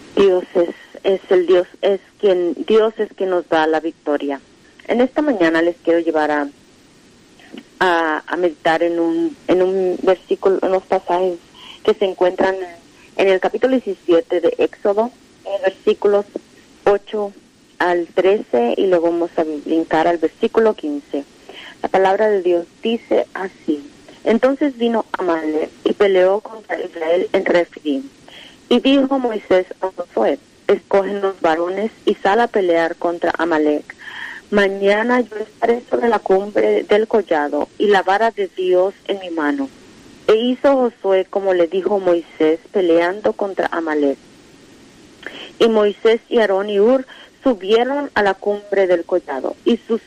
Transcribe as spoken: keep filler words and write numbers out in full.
Dios es, es el Dios, es quien, Dios es quien nos da la victoria. En esta mañana les quiero llevar a, a, a meditar en un, en un versículo, en los pasajes que se encuentran en el capítulo diecisiete de Éxodo, en versículos ocho al trece, y luego vamos a brincar al versículo quince. La palabra de Dios dice así: Entonces vino Amalek y peleó contra Israel en Refidim. Y dijo Moisés a Josué: Escogen los varones y sal a pelear contra Amalek. Mañana yo estaré sobre la cumbre del collado y la vara de Dios en mi mano. E hizo Josué como le dijo Moisés, peleando contra Amalek. Y Moisés y Aarón y Hur subieron a la cumbre del collado, y sus